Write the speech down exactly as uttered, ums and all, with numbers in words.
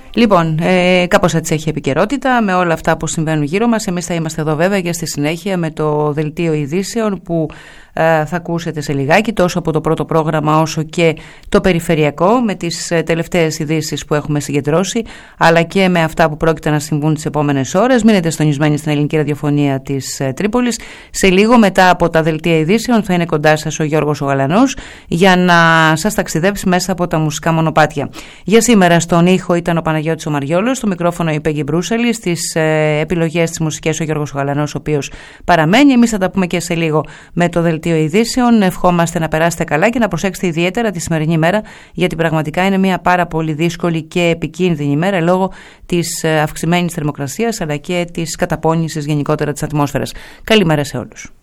Λοιπόν, ε, κάπως έτσι έχει επικαιρότητα με όλα αυτά που συμβαίνουν γύρω μας. Εμείς θα είμαστε εδώ βέβαια και στη συνέχεια με το δελτίο ειδήσεων που ε, θα ακούσετε σε λιγάκι, τόσο από το πρώτο πρόγραμμα όσο και το περιφερειακό, με τις ε, τελευταίες ειδήσεις που έχουμε συγκεντρώσει, αλλά και με αυτά που πρόκειται να συμβούν τις επόμενες ώρες. Μείνετε συντονισμένοι στην ελληνική ραδιοφωνία της ε, Τρίπολης. Σε λίγο μετά από τα δελτία ειδήσεων θα είναι κοντά σας ο Γιώργος ο Γαλανός για να σας ταξιδέψει μέσα από τα μουσικά μονοπάτια. Για σήμερα στον ήχο ήταν ο Παναγιώτης ο Μαριόλος, στο μικρόφωνο η Πέγγι Μπρούσελη, στις ε, επιλογές της μουσικής ο Γιώργος ο Γαλανός, ο οποίος παραμένει. Εμείς θα τα πούμε και σε λίγο με το δελτίο ειδήσεων. Ευχόμαστε να περάσετε καλά και να προσέξετε ιδιαίτερα τη σημερινή μέρα, γιατί πραγματικά είναι μια πάρα πολύ δύσκολη και επικίνδυνη μέρα λόγω της αυξημένης θερμοκρασίας αλλά και της καταπώνησης γενικότερα της ατμόσφαιρας. Καλημέρα σε όλους.